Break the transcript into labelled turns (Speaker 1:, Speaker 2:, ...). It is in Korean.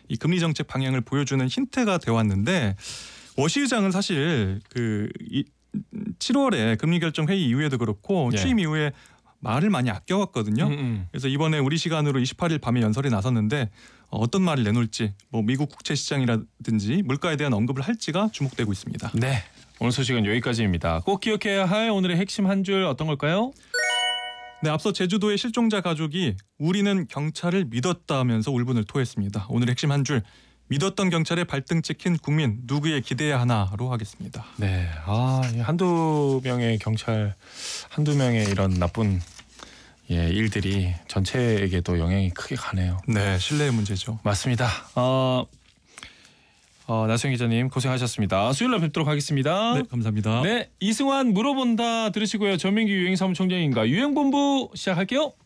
Speaker 1: 이 금리 정책 방향을 보여주는 힌트가 되어 왔는데 워시 의장은 사실 7월에 금리 결정 회의 이후에도 그렇고
Speaker 2: 예.
Speaker 1: 취임 이후에 말을 많이 아껴왔거든요. 그래서 이번에 우리 시간으로 28일 밤에 연설에 나섰는데 어떤 말을 내놓을지 뭐 미국 국채 시장이라든지 물가에 대한 언급을 할지가 주목되고 있습니다.
Speaker 2: 네, 오늘 소식은 여기까지입니다. 꼭 기억해야 할 오늘의 핵심 한 줄 어떤 걸까요?
Speaker 1: 네, 앞서 제주도의 실종자 가족이 우리는 경찰을 믿었다면서 울분을 토했습니다. 오늘의 핵심 한 줄 믿었던 경찰에 발등 찍힌 국민 누구에 기대야 하나로 하겠습니다.
Speaker 2: 네, 한두 명의 경찰, 한두 명의 이런 나쁜 일들이 전체에게도 영향이 크게 가네요.
Speaker 1: 네, 신뢰의 문제죠.
Speaker 2: 맞습니다. 나수영 기자님 고생하셨습니다. 수요일 날 뵙도록 하겠습니다.
Speaker 1: 네, 감사합니다.
Speaker 2: 네, 이승환 물어본다 들으시고요. 전민기 유행사무총장님과 유행본부 시작할게요.